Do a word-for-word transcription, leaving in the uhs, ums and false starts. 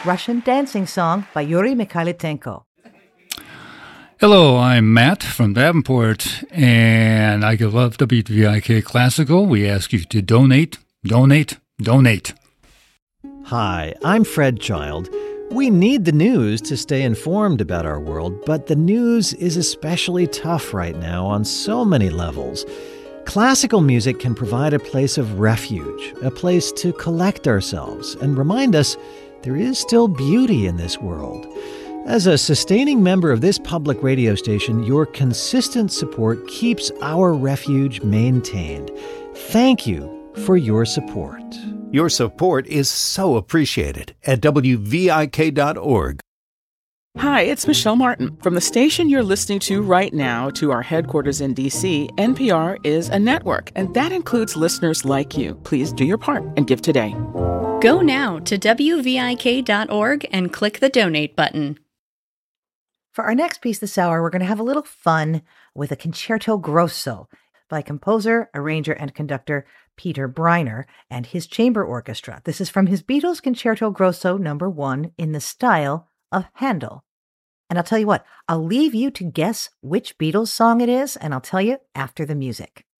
Russian dancing song by Yuri Mikhailitenko. Hello, I'm Matt from Davenport, and I love W V I K Classical. We ask you to donate, donate, donate. Hi, I'm Fred Child. We need the news to stay informed about our world, but the news is especially tough right now on so many levels. Classical music can provide a place of refuge, a place to collect ourselves and remind us there is still beauty in this world. As a sustaining member of this public radio station, your consistent support keeps our refuge maintained. Thank you for your support. Your support is so appreciated at W V I K dot org. Hi, it's Michelle Martin. From the station you're listening to right now to our headquarters in D C, N P R is a network, and that includes listeners like you. Please do your part and give today. Go now to W V I K dot org and click the donate button. For our next piece this hour, we're going to have a little fun with a Concerto Grosso by composer, arranger, and conductor Peter Briner and his chamber orchestra. This is from his Beatles Concerto Grosso number one in the style of Handel. And I'll tell you what, I'll leave you to guess which Beatles song it is, and I'll tell you after the music.